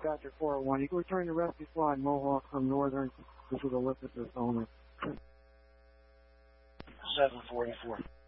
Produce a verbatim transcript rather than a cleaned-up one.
Dispatcher four oh one. You can return to rescue squad Mohawk from Northern. This is Ellipsis owner. seven forty-four.